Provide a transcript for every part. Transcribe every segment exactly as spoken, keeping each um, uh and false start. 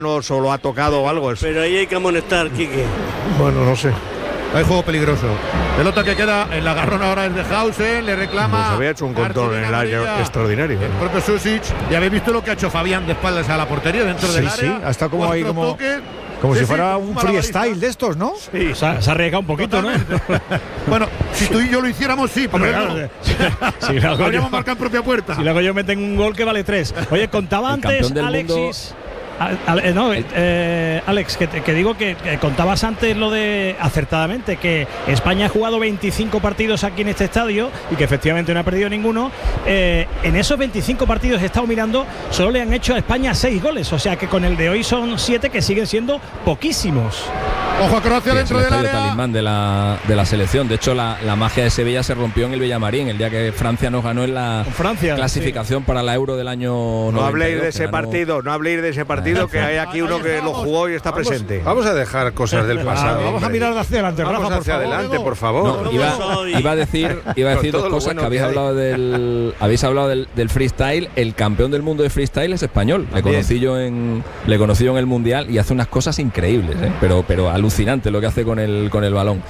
no solo ha tocado o algo. Pero ahí hay que amonestar, Quique. Bueno, no sé. Hay juego peligroso. Pelota que queda en la agarrón ahora es de Hausen, le reclama. Pues había hecho un control en el área extraordinario. El propio Susic. Y habéis visto lo que ha hecho Fabián de espaldas a la portería dentro sí, del área. Sí, hasta como ahí como, toques, como sí, si fuera sí, un freestyle de estos, ¿no? Sí. Se ha, se ha arriesgado un poquito, Totalmente. ¿no? Bueno, si tú y yo lo hiciéramos, sí, pero Hombre, él claro, no. si lo hago Habríamos yo- marcado en propia puerta. Si luego yo meten un gol que vale tres. Oye, contaba El antes campeón del Alexis. Al- al- eh, no, eh, Alex, que, te- que digo que, que contabas antes lo de acertadamente que España ha jugado veinticinco partidos aquí en este estadio y que efectivamente no ha perdido ninguno. Eh, en esos veinticinco partidos he estado mirando, solo le han hecho a España seis goles, o sea que con el de hoy son siete, que siguen siendo poquísimos. Ojo a Croacia Sí, dentro es el del estadio área. talismán de la, de la selección. De hecho, la, la magia de Sevilla se rompió en el Villamarín, el día que Francia nos ganó en la Con Francia, clasificación para la Euro del año No noventa y dos, habléis de que ese ganó- partido, no habléis de ese partido, que hay aquí uno que lo jugó y está presente. Vamos a dejar cosas del pasado. Vamos a hombre. mirar hacia adelante, Vamos Rafa, por hacia favor. adelante, por favor. No, iba, soy? iba a decir, iba a decir Con dos todo lo cosas bueno que habéis que hay. hablado del habéis hablado del, del freestyle. El campeón del mundo de freestyle es español. Le También. conocí yo en le conocí yo en el mundial y hace unas cosas increíbles, ¿eh? pero pero alucinante lo que hace con el con el balón.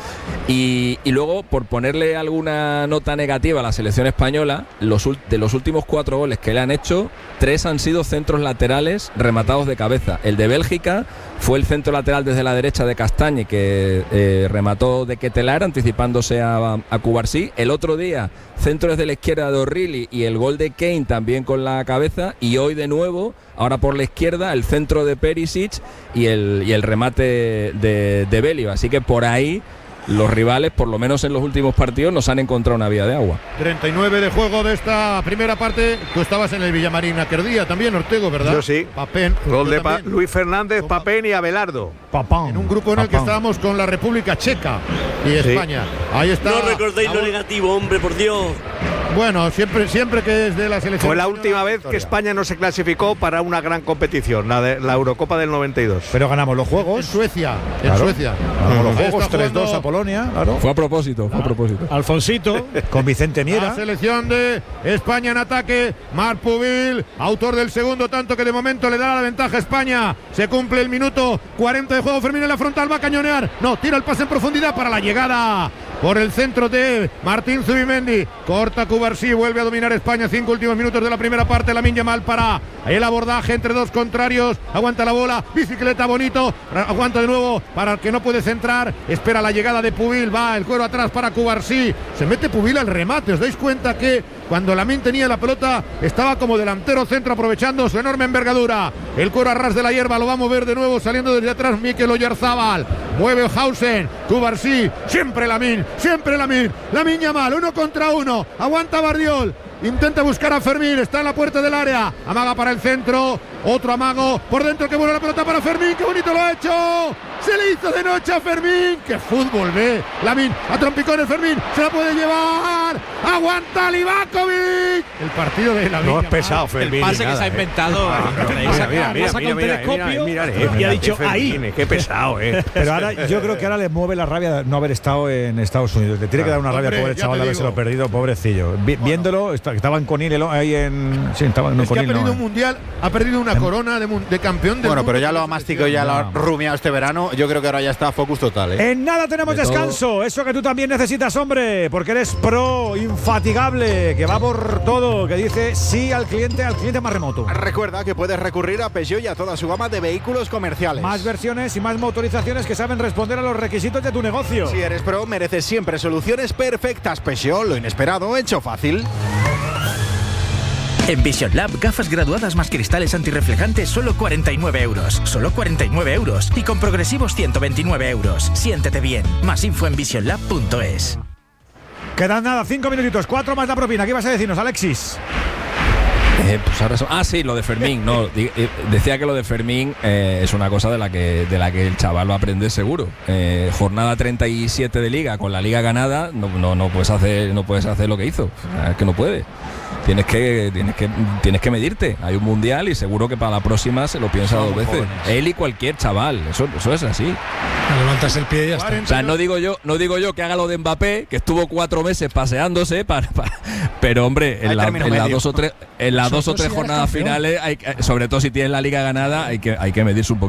Y, y luego, por ponerle alguna nota negativa a la selección española, los ul- de los últimos cuatro goles que le han hecho, tres han sido centros laterales rematados de cabeza. El de Bélgica fue el centro lateral desde la derecha de Castañe, que eh, remató de Quetelar, anticipándose a, a Cubarsí. El otro día, centro desde la izquierda de O'Reilly y el gol de Kane también con la cabeza. Y hoy de nuevo, ahora por la izquierda, el centro de Perisic y el, y el remate de, de Belio. Así que por ahí los rivales, por lo menos en los últimos partidos, nos han encontrado una vía de agua. treinta y nueve de juego de esta primera parte. Tú estabas en el Villamarín aquel día también, Ortego, ¿verdad? Yo sí. Papén. Gol Yo de Pa- también. Luis Fernández, Con Papén y Abelardo. Papán. En un grupo en el que Papán. estábamos con la República Checa y España. Ahí está. No recordéis lo Vamos. negativo, hombre, por Dios. Bueno, siempre, siempre que es de la selección. Fue la española, última vez que victoria. España no se clasificó para una gran competición, la de la Eurocopa del noventa y dos. Pero ganamos los En juegos. Suecia. En Claro. Suecia. Ganamos los Ahí juegos está tres dos jugando a Polonia, claro. Fue a propósito, fue a propósito. Alfonsito. Con Vicente La Miera. selección de España en ataque. Marc Pubil, autor del segundo tanto que de momento le da la ventaja a España. Se cumple el minuto cuarenta de juego. Fermín en la frontal, va a cañonear. No, tira el pase en profundidad para la llegada por el centro de Martín Zubimendi. Corta Cubarsí, vuelve a dominar España. Cinco últimos minutos de la primera parte. Lamine Yamal para el abordaje entre dos contrarios. Aguanta la bola, bicicleta bonito. Aguanta de nuevo para el que no puede centrar. Espera la llegada de Pubil. Va el cuero atrás para Cubarsí. Se mete Pubil al remate. ¿Os dais cuenta que cuando Lamine tenía la pelota estaba como delantero centro, aprovechando su enorme envergadura? El cuero a ras de la hierba, lo va a mover de nuevo saliendo desde atrás Mikel Oyarzábal. Mueve Hausen, Cubarsí, siempre Lamine, siempre Lamine. Lamine Yamal, uno contra uno. Aguanta Bardiol. Intenta buscar a Fermín, está en la puerta del área. Amaga para el centro, otro amago por dentro, que vuelve la pelota para Fermín, qué bonito lo ha hecho. Se le hizo de noche a Fermín. ¡Qué fútbol ve! Lamine a trompicones, Fermín se la puede llevar. ¡Aguanta Livakovic! El partido de Lamine. No es Yamal. pesado, Fermín. El pase ni que se nada, ha eh. inventado. Mira, mira, mira, Pasa mira, con mira, telescopio mira, mira, y ha dicho qué ahí. Fermín, qué pesado, eh. Pero ahora yo creo que ahora le mueve la rabia no haber estado en Estados Unidos. Le tiene que dar una rabia Hombre, al pobre ya chaval te de haberse digo. lo perdido, pobrecillo. Vi- Viéndolo, está- estaba en Conil el- ahí en. Sí, estaba en Es que ha Conil, perdido no, un eh. mundial, ha perdido una corona de, mun- de campeón del Bueno, mundo. pero ya lo ha masticado, ya lo ha rumiado este verano. Yo creo que ahora ya está focus total, ¿eh? En nada tenemos De descanso. Eso que tú también necesitas, hombre. Porque eres pro, infatigable, que va por todo, que dice sí al cliente, al cliente más remoto. Recuerda que puedes recurrir a Peugeot y a toda su gama de vehículos comerciales. Más versiones y más motorizaciones que saben responder a los requisitos de tu negocio. Si eres pro, mereces siempre soluciones perfectas. Peugeot, lo inesperado hecho fácil. En Vision Lab, gafas graduadas más cristales antirreflejantes, solo cuarenta y nueve euros. Solo cuarenta y nueve euros. Y con progresivos ciento veintinueve euros. Siéntete bien. Más info en vision lab punto es. Quedan nada, cinco minutitos, cuatro más la propina. ¿Qué ibas a decirnos, Alexis? Eh, pues ahora son- ah, sí, lo de Fermín. No, di- eh, decía que lo de Fermín eh, es una cosa de la que de la que el chaval va a aprender seguro. Eh, jornada treinta y siete de liga, con la liga ganada, no, no, no puedes hacer no puedes hacer lo que hizo. O sea, es que no puede. Tienes que, tienes que tienes que medirte. Hay un mundial y seguro que para la próxima se lo piensa dos veces. Él y cualquier chaval. Eso, eso es así. Levantas el pie y ya está. O sea, no digo yo, no digo yo que haga lo de Mbappé, que estuvo cuatro meses paseándose, para, para- pero hombre, Hay en, la- término en las medio. dos o tres, en las dos o Sobre todo tres si eres jornadas campeón. finales, hay que- sobre todo si tienes la liga ganada, hay que, hay que medirse un poquito.